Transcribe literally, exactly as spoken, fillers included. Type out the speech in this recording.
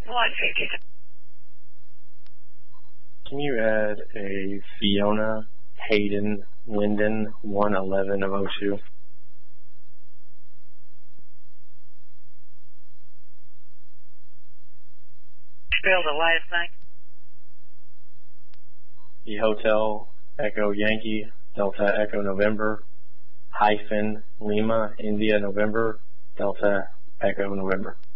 one fifty. Can you add a Fiona Hayden Linden one eleven of O two? Spell the last name. The Hotel Echo Yankee Delta Echo November hyphen Lima India November Delta Echo November.